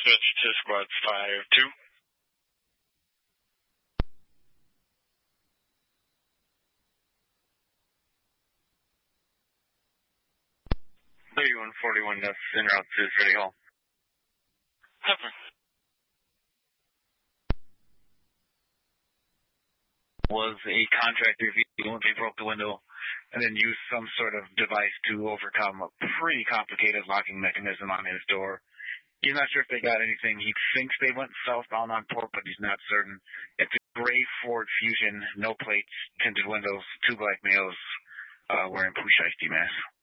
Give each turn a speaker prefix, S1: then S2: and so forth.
S1: Switch to squad 5-2. 3141, that's en route to City Hall.
S2: Copy.
S1: Was a contractor vehicle, they broke the window and then used some sort of device to overcome a pretty complicated locking mechanism on his door. He's not sure if they got anything. He thinks they went southbound on Port, but he's not certain. It's a gray Ford Fusion, no plates, tinted windows, 2 black males, wearing Pooh Shiesty masks.